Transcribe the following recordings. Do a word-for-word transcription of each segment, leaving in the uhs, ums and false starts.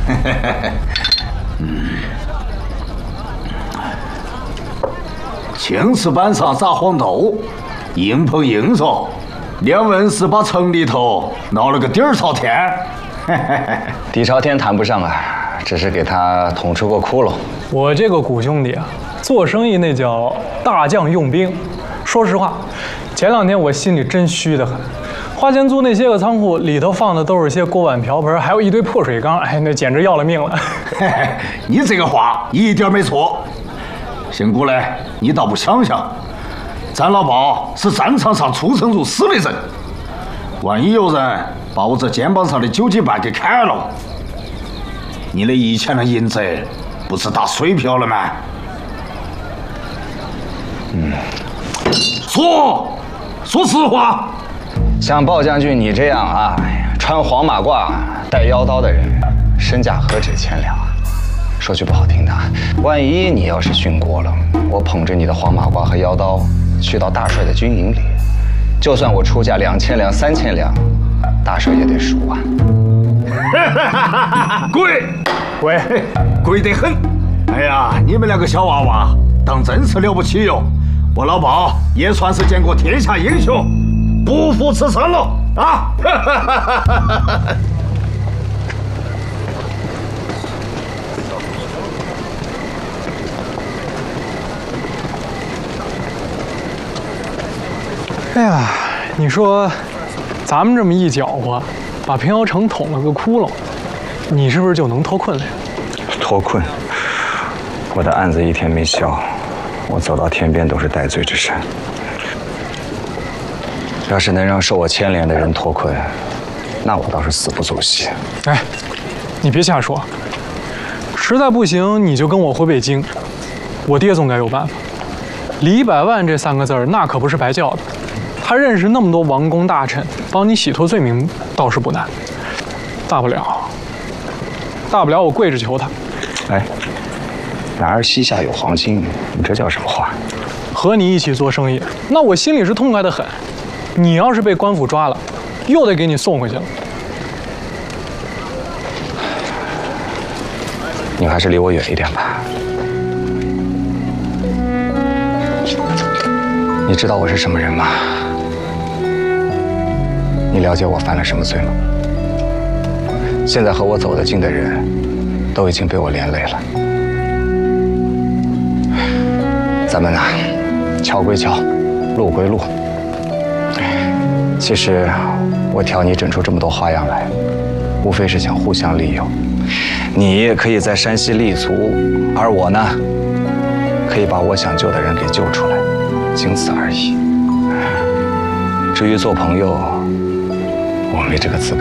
嗯，青石板上撒黄豆，硬碰硬嗦。连文是把城里头闹了个底儿朝天。 底朝天谈不上啊，只是给他捅出个窟窿。 我这个谷兄弟啊，做生意那叫大将用兵。说实话，前两天我心里真虚得很。花钱租那些个仓库，里头放的都是些锅碗瓢盆，还有一堆破水缸，哎，那简直要了命了。 你这个话一点没错。仙姑嘞，你倒不想想，咱老包是战场上出生入死的人，万一有人把我这肩膀上的九级半给砍了，你那一千两银子不是打水漂了吗？嗯，说说实话。 像鲍将军你这样啊，穿黄马褂、带腰刀的人，身价何止千两啊？说句不好听的，万一你要是殉国了，我捧着你的黄马褂和腰刀去到大帅的军营里，就算我出价两千两、三千两，大帅也得数啊。 贵， 喂， 贵得很。哎呀，你们两个小娃娃当真是了不起哟！我老包也算是见过天下英雄。不负此生了啊！ 哎呀，你说，咱们这么一搅和，把平遥城捅了个窟窿，你是不是就能脱困了呀？ 脱困？我的案子一天没消，我走到天边都是戴罪之身。要是能让受我牵连的人脱困，那我倒是死不足惜。 哎，你别瞎说，实在不行你就跟我回北京，我爹总该有办法。李百万这三个字儿，那可不是白叫的，他认识那么多王公大臣，帮你洗脱罪名倒是不难。大不了，大不了我跪着求他。 哎，哪儿膝下有黄金？你这叫什么话？ 和你一起做生意，那我心里是痛快得很。你要是被官府抓了，又得给你送回去了。 你还是离我远一点吧。你知道我是什么人吗？你了解我犯了什么罪吗？现在和我走得近的人，都已经被我连累了。咱们呢，桥归桥，路归路。其实，我挑你整出这么多花样来，无非是想互相利用。你可以在山西立足，而我呢，可以把我想救的人给救出来，仅此而已。至于做朋友，我没这个资格。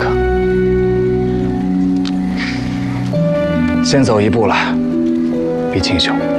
先走一步了，毕清秀。